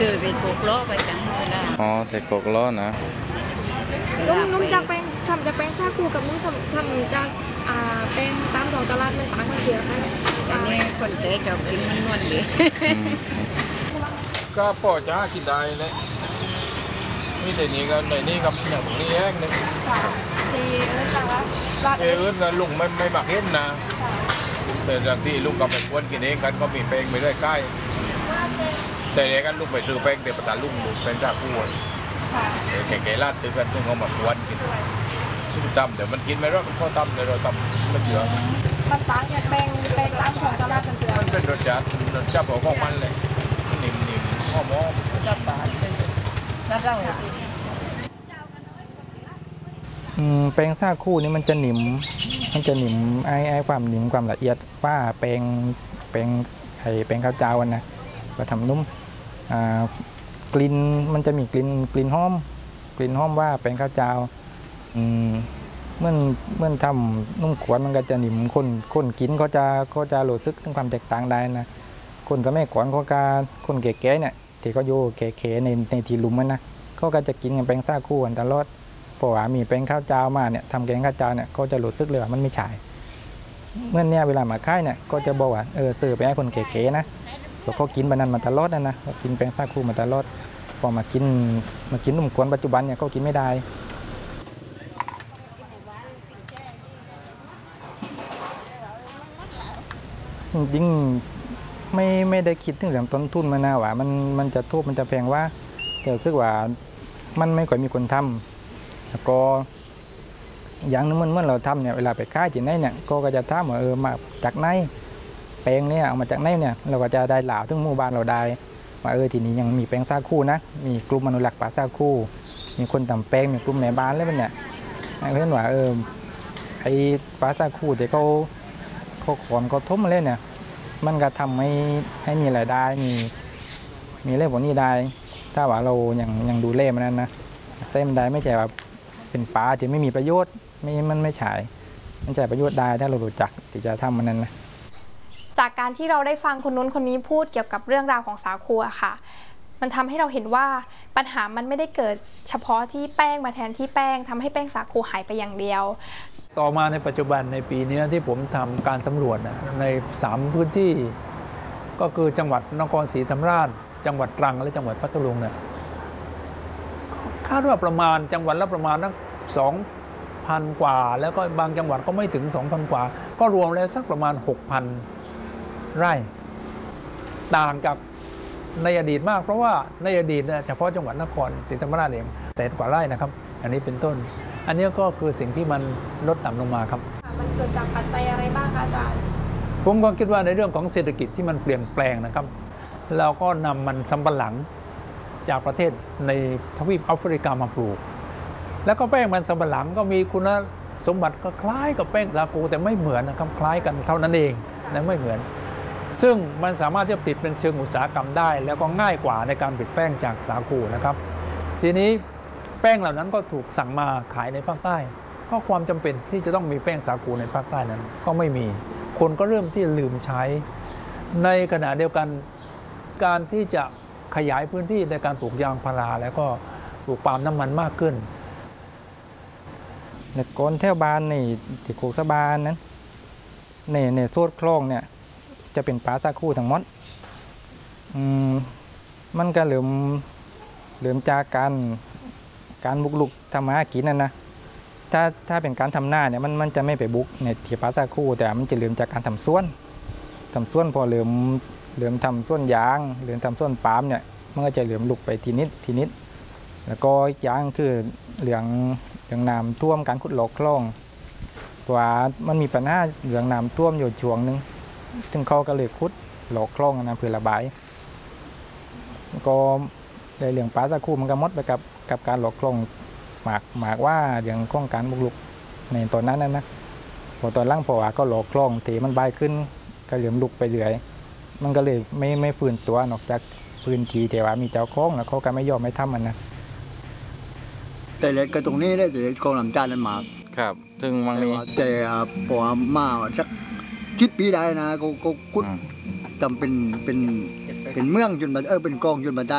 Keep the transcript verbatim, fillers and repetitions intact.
ซื้อใส่กกล้อไปจังเวลาอ๋อใส่กกล้อนะนุ่มนุ่มจากแป้งทำจากแป้งซาคูกับนุ่มทำทำจากอ่าแป้งตามท้องตลาดมันต่างกันเยอะค่ะอันนี้คนแต่ชอบกินมันนวลดีก็ปอจ้ากินได้เลยมีแต่นี้ก็ในนี้กับอย่างนี้แห้งเลยที่เอิ้นจังว่าเออเงินลุงไม่ไม่บักเห็นนะแต่จากที่ลุงกับไปควนกินเองกันก็มีแป้งไปด้วยใกล้แต่เนี้ยกันลุงไปซื้อแป้งเดี๋ยวประตาลุงลุงเป็นจากผู้แก่แก่ลาดตื้อกันลุงเอามาควนกินทุกตำเดี๋ยวมันกินไม่รอดเขาตำเดี๋ยวเราตำมันเยอะมันต่างจากแป้งแป้งตามท้องตลาดกันเยอะมันเป็นรสชาติรสชาติของมันเลยนิ่มๆหอมๆจับบานน่าเจ้าแป้งซาคู่นี่มันจะหนิมมันจะหนิมไอ้ไอ้ความหนิมความละเอียดว่าแป้งแป้งไอ้แป้งข้าวเจ้านะก็ทำนุ่มกลิ่นมันจะมีกลิ่นกลิ่นหอมกลิ่นหอมว่าแป้งข้าวเจ้าเมื่อเมื่อทำนุ่มขวดมันก็จะหนิมคนคนกินก็จะก็จะรู้สึกถึงความแตกต่างได้นะคนสมัยก่อนเขาการคนแก่ๆเนี่ยที่เขาโย่แก่ๆในในทีลุมมันนะเขาก็จะกินกันแป้งซาคู่กันตลอดเพราะว่ามีแป้งข้าวเจ้ามาเนี่ยทำแกงข้าวเจ้าเนี่ยก็จะรู้สึกเลยว่ามันไม่ใช่เมื่อเนี่ยเวลามาค่ายเนี่ยก็จะบอกว่าเออซื้อไปให้คนเก๋ๆนะเพราะเขากินบานันมาตลอดนะนะเขากินแป้งซาคู่มาตลอดพอมากินมากินนุ่มขวนปัจจุบันเนี่ยเขากินไม่ได้จริงไม่ไม่ได้คิดถึงเรื่องต้นทุนมานะว่ามันมันจะทุบมันจะแพงว่าแต่รู้สึกว่ามันไม่ค่อยมีคนทำแล้วก็อย่างนึงเมื่อเราทำเนี่ยเวลาไปค่ายที่ไหนเนี่ยก็จะถามว่าเออมาจากไหนแป้งเนี่ยเอามาจากไหนเนี่ยเราก็จะได้หล่าถึงหมู่บ้านเราได้ว่าเออทีนี้ยังมีแป้งซาคู่นะมีกลุ่มอนุรักษ์ป่าซาคู่มีคนทำแป้งมีกลุ่มแม่บ้านแล้วมันเนี่ยเห็นว่าเออไอ้ป่าซาคู่ที่เขาเขาขอนเขาทุ่มเลยเนี่ยมันก็ทำให้ให้มีรายได้มีมีเรื่องพวกนี้ได้ถ้าว่าเรายังยังดูเล่มันนั้นนะเส้นได้ไม่ใช่ว่าเป็นปลาที่ไม่มีประโยชน์ไม่มันไม่ใช่มันใช่ประโยชน์ได้ถ้าเรารู้จักที่จะทำมันนั้นนะจากการที่เราได้ฟังคนนู้นคนนี้พูดเกี่ยวกับเรื่องราวของสาคูอะค่ะมันทำให้เราเห็นว่าปัญหามันไม่ได้เกิดเฉพาะที่แป้งมาแทนที่แป้งทำให้แป้งสาคูหายไปอย่างเดียวต่อมาในปัจจุบันในปีนี้ที่ผมทำการสำรวจในสามพื้นที่ก็คือจังหวัดนครศรีธรรมราชจังหวัดตรังและจังหวัดพัทลุงเนี่ยคาดว่าประมาณจังหวัดละประมาณนักสองพันกว่าแล้วก็บางจังหวัดก็ไม่ถึงสองพันกว่าก็รวมแล้วสักประมาณหกพันไร่ต่างจากในอดีตมากเพราะว่าในอดีตเนี่ยเฉพาะจังหวัดนครศรีธรรมราชเองแสนกว่าไร่นะครับอันนี้เป็นต้นอันนี้ก็คือสิ่งที่มันลดต่ำลงมาครับมันเกิดจากปัจจัยอะไรบ้างคะอาจารย์ผมก็คิดว่าในเรื่องของเศรษฐกิจที่มันเปลี่ยนแปลงนะครับเราก็นำมันสำปะหลังจากประเทศในทวีปแอฟริกามาปลูกแล้วก็แป้งมันสำปะหลังก็มีคุณสมบัติก็คล้ายกับแป้งสาคูแต่ไม่เหมือนนะครับคล้ายกันเท่านั้นเองและไม่เหมือนซึ่งมันสามารถที่จะติดเป็นเชิงอุตสาหกรรมได้แล้วก็ง่ายกว่าในการผลิตแป้งจากสาคูนะครับทีนี้แป้งเหล่านั้นก็ถูกสั่งมาขายในภาคใต้ก็ความจำเป็นที่จะต้องมีแป้งสาคูในภาคใต้นั้นก็ไม่มีคนก็เริ่มที่ลืมใช้ในขณะเดียวกันการที่จะขยายพื้นที่ในการปลูกยางพาราแล้วก็ปลูกปาล์มน้ำมันมากขึ้นในก้นแถวบ้านในที่โคกสะบานนั้นในในโซดคลองเนี่ยจะเป็นปลาซาคูทั้งหมดอืมมันก็เหลื่อมเหลื่อมจากการการบุกลุกทำมาหากินนั่นนะถ้าถ้าเป็นการทำหน้าเนี่ยมันมันจะไม่ไปบุกในที่ปลาซาคูแต่มันจะเหลื่อมจากการทำสวนทำสวนพอเหลื่อมเหลื่อมทำสวนยางเหลื่อมทำสวนปาล์มเนี่ยมันก็จะเหลื่อมลุกไปทีนิดทีนิดแล้วก็ยางคือเหลืองเหลืองน้ำท่วมการขุดหลอกคลองว่ามันมีปัญหาเหลืองน้ำท่วมอยู่ช่วงนึงถึงเขาก็เลยขุดหลอกคลองนะเพื่อระบายก็ในเรื่องปลาซาคูมันก็มดไปกับกับการหลอกคลองหมากหมากว่าเรื่องของการบุกรุกในตอนนั้นนั่นนะพอตอนล่างพอว่าก็หลอกคลองเทมันใบขึ้นก็เหลื่อมลุกไปเรื่อยมันก็เลยไม่ไม่ฟื้นตัวนอกจากพื้นที่แต่ว่ามีเจ้าของแล้วเขาก็ไม่ยอมไม่ทำมันนะแต่เล็กก็ตรงนี้ได้แต่กองลำจานนั้นมาครับซึ่งมันมีแต่พอมาสักคิดปีได้นะก็ก็กุดจำเป็นเป็นเป็นเมืองจนมาเออเป็นกองจนมาได้